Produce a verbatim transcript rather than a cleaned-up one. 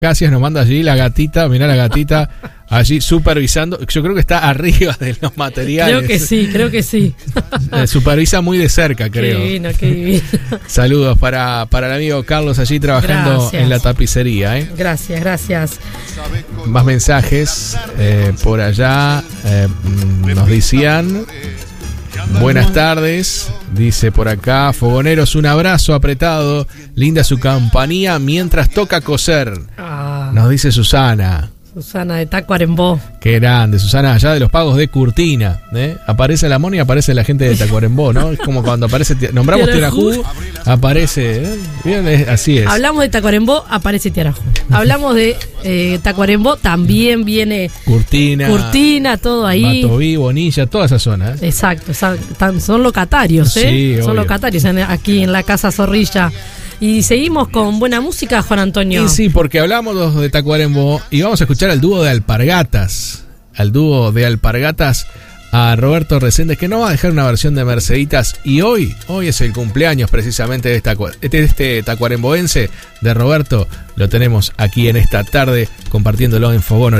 Gracias, nos manda allí la gatita, mirá la gatita allí supervisando. Yo creo que está arriba de los materiales. Creo que sí, creo que sí. Eh, supervisa muy de cerca, creo. Qué divino, qué divino. Saludos para, para el amigo Carlos allí trabajando Gracias. en la tapicería. ¿eh? Gracias, gracias. Más mensajes eh, por allá. Eh, nos decían... Buenas tardes, dice por acá, fogoneros, un abrazo apretado, linda su compañía mientras toca coser, Ah, nos dice Susana. Susana de Tacuarembó. Qué grande, Susana, allá de los pagos de Curtina, ¿eh? Aparece la Moni y aparece la gente de Tacuarembó, ¿no? Es como cuando aparece, nombramos Tiarajú, aparece, ¿eh? Bien, es, así es. Hablamos de Tacuarembó, aparece Tiarajú. Hablamos de eh, Tacuarembó, también viene Curtina, Curtina, todo ahí. Matoví, Bonilla, toda esa zona, ¿eh? Exacto, exacto, son locatarios, ¿eh? Sí, son obvio. locatarios en- aquí en la Casa Zorrilla. Y seguimos con buena música, Juan Antonio. Y sí, porque hablamos de Tacuarembó y vamos a escuchar al dúo de Alpargatas. Al dúo de Alpargatas, a Roberto Reséndez, que nos va a dejar una versión de Merceditas. Y hoy, hoy es el cumpleaños precisamente de, esta, de este tacuaremboense, de Roberto. Lo tenemos aquí en esta tarde compartiéndolo en Fogón.